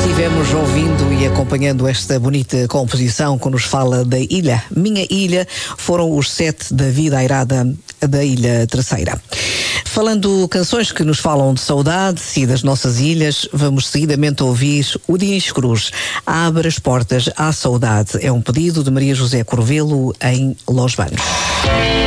Estivemos ouvindo e acompanhando esta bonita composição que nos fala da ilha. Minha Ilha foram os 7 da vida airada da Ilha Terceira. Falando canções que nos falam de saudade e das nossas ilhas, vamos seguidamente ouvir o Dias Cruz. Abre as portas à saudade. É um pedido de Maria José Corvelo em Los Banos.